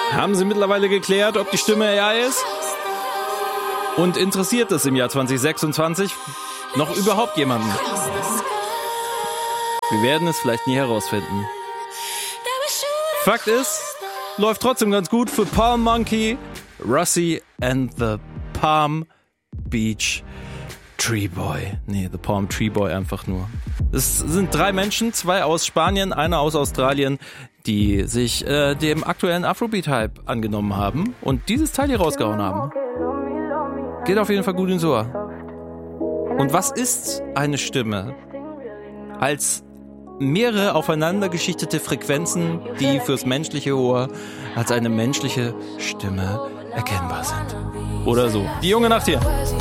Haben Sie mittlerweile geklärt, ob die Stimme AI ist? Und interessiert es im Jahr 2026 noch überhaupt jemanden? Wir werden es vielleicht nie herausfinden. Fakt ist, läuft trotzdem ganz gut für Palm Monkey, Russi and the Palm Beach Tree Boy. Nee, The Palm Tree Boy einfach nur. Es sind 3 Menschen, 2 aus Spanien, einer aus Australien, die sich dem aktuellen Afrobeat-Hype angenommen haben und dieses Teil hier rausgehauen haben. Geht auf jeden Fall gut ins Ohr. Und was ist eine Stimme? Als mehrere aufeinander geschichtete Frequenzen, die fürs menschliche Ohr als eine menschliche Stimme erkennbar sind. Oder so. Die junge Nacht hier.